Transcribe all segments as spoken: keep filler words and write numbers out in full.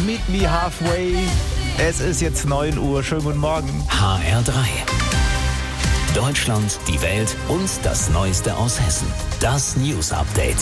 Meet Me Halfway. Es ist jetzt neun Uhr. Schönen guten Morgen. H R drei. Deutschland, die Welt und das Neueste aus Hessen. Das News Update.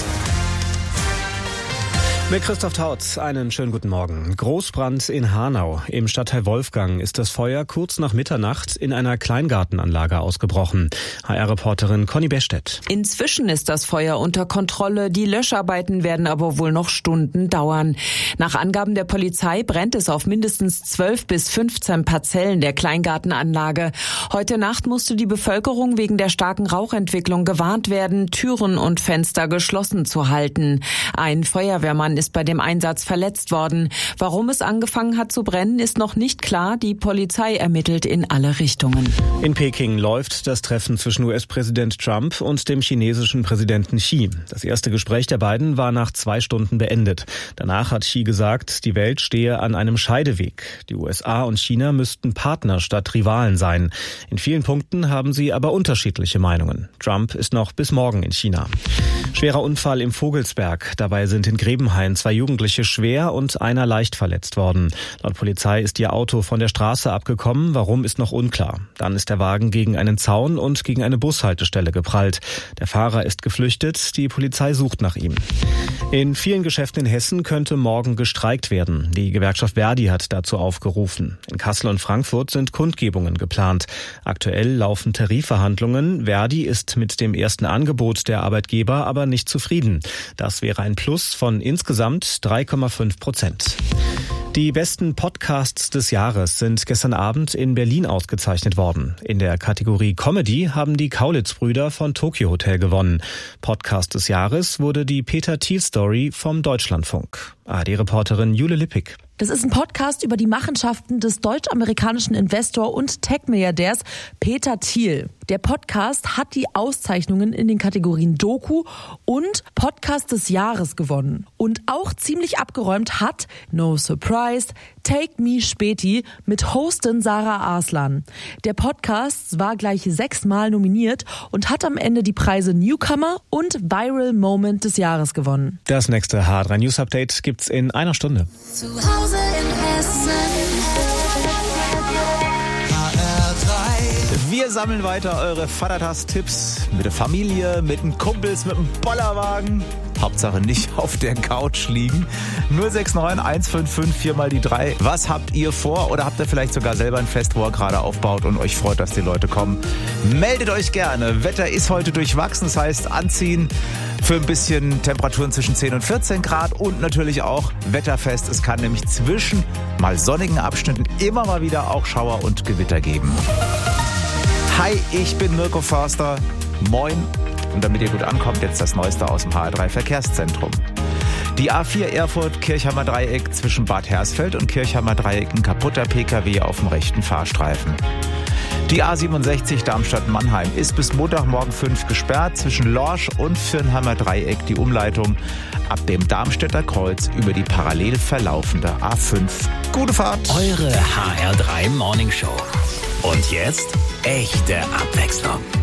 Mit Christoph Tautz, einen schönen guten Morgen. Großbrand in Hanau. Im Stadtteil Wolfgang ist das Feuer kurz nach Mitternacht in einer Kleingartenanlage ausgebrochen. H R-Reporterin Conny Bestedt. Inzwischen ist das Feuer unter Kontrolle. Die Löscharbeiten werden aber wohl noch Stunden dauern. Nach Angaben der Polizei brennt es auf mindestens zwölf bis fünfzehn Parzellen der Kleingartenanlage. Heute Nacht musste die Bevölkerung wegen der starken Rauchentwicklung gewarnt werden, Türen und Fenster geschlossen zu halten. Ein Feuerwehrmann ist bei dem Einsatz verletzt worden. Warum es angefangen hat zu brennen, ist noch nicht klar. Die Polizei ermittelt in alle Richtungen. In Peking läuft das Treffen zwischen U S-Präsident Trump und dem chinesischen Präsidenten Xi. Das erste Gespräch der beiden war nach zwei Stunden beendet. Danach hat Xi gesagt, die Welt stehe an einem Scheideweg. Die U S A und China müssten Partner statt Rivalen sein. In vielen Punkten haben sie aber unterschiedliche Meinungen. Trump ist noch bis morgen in China. Schwerer Unfall im Vogelsberg. Dabei sind in Grebenhain zwei Jugendliche schwer und einer leicht verletzt worden. Laut Polizei ist ihr Auto von der Straße abgekommen. Warum, ist noch unklar. Dann ist der Wagen gegen einen Zaun und gegen eine Bushaltestelle geprallt. Der Fahrer ist geflüchtet. Die Polizei sucht nach ihm. In vielen Geschäften in Hessen könnte morgen gestreikt werden. Die Gewerkschaft Verdi hat dazu aufgerufen. In Kassel und Frankfurt sind Kundgebungen geplant. Aktuell laufen Tarifverhandlungen. Verdi ist mit dem ersten Angebot der Arbeitgeber aber nicht zufrieden. Das wäre ein Plus von insgesamt drei Komma fünf Prozent. Die besten Podcasts des Jahres sind gestern Abend in Berlin ausgezeichnet worden. In der Kategorie Comedy haben die Kaulitz-Brüder von Tokyo Hotel gewonnen. Podcast des Jahres wurde die Peter Thiel-Story vom Deutschlandfunk. A R D-Reporterin Jule Lippig. Das ist ein Podcast über die Machenschaften des deutsch-amerikanischen Investor und Tech-Milliardärs Peter Thiel. Der Podcast hat die Auszeichnungen in den Kategorien Doku und Podcast des Jahres gewonnen. Und auch ziemlich abgeräumt hat, no surprise, Take Me Späti mit Hostin Sarah Arslan. Der Podcast war gleich sechsmal nominiert und hat am Ende die Preise Newcomer und Viral Moment des Jahres gewonnen. Das nächste H R drei News Update gibt's in einer Stunde. Zu Hause in Hessen. H R drei. Wir sammeln weiter eure Vatertagstipps mit der Familie, mit den Kumpels, mit dem Bollerwagen. Hauptsache nicht auf der Couch liegen. null sechs neun eins fünf fünf vier mal die drei. Was habt ihr vor? Oder habt ihr vielleicht sogar selber ein Fest, wo ihr gerade aufbaut und euch freut, dass die Leute kommen? Meldet euch gerne. Wetter ist heute durchwachsen, das heißt anziehen für ein bisschen Temperaturen zwischen zehn und vierzehn Grad und natürlich auch wetterfest. Es kann nämlich zwischen mal sonnigen Abschnitten immer mal wieder auch Schauer und Gewitter geben. Hi, ich bin Mirko Förster. Moin. Und damit ihr gut ankommt, jetzt das Neueste aus dem H R drei Verkehrszentrum. Die A vier Erfurt-Kirchheimer Dreieck zwischen Bad Hersfeld und Kirchheimer Dreieck, ein kaputter P K W auf dem rechten Fahrstreifen. Die A siebenundsechzig Darmstadt-Mannheim ist bis Montagmorgen fünf gesperrt zwischen Lorsch und Viernheimer Dreieck, die Umleitung ab dem Darmstädter Kreuz über die parallel verlaufende A fünf. Gute Fahrt! Eure H R drei Morning Show. Und jetzt echte Abwechslung.